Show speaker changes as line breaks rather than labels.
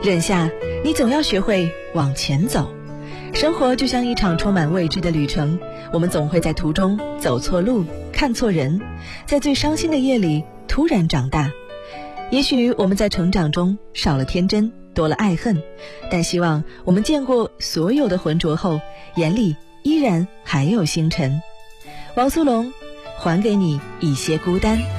忍下，你总要学会往前走。生活就像一场充满未知的旅程，我们总会在途中走错路，看错人，在最伤心的夜里突然长大。也许我们在成长中少了天真，多了爱恨，但希望我们见过所有的浑浊后，眼里依然还有星辰。王苏泷，还给你一些孤单。